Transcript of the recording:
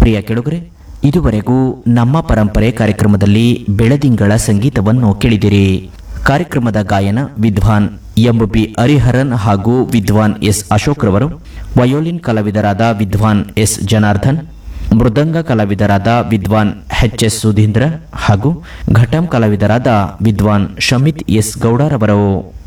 ಪ್ರಿಯ ಕೆಳುಗರೆ, ಇದುವರೆಗೂ ನಮ್ಮ ಪರಂಪರೆ ಕಾರ್ಯಕ್ರಮದಲ್ಲಿ ಬೆಳದಿಂಗಳ ಸಂಗೀತವನ್ನು ಕೇಳಿದಿರಿ. ಕಾರ್ಯಕ್ರಮದ ಗಾಯನ ವಿದ್ವಾನ್ ಎಂಬಿ ಹರಿಹರನ್ ಹಾಗೂ ವಿದ್ವಾನ್ ಎಸ್ ಅಶೋಕ್ ರವರು, ವಯೋಲಿನ್ ಕಲಾವಿದರಾದ ವಿದ್ವಾನ್ ಎಸ್ ಜನಾರ್ದನ್, ಮೃದಂಗ ಕಲಾವಿದರಾದ ವಿದ್ವಾನ್ ಎಚ್ ಸುಧೀಂದ್ರ ಹಾಗೂ ಘಟಂ ಕಲಾವಿದರಾದ ವಿದ್ವಾನ್ ಶಮಿತ್ ಎಸ್ ಗೌಡರವರು.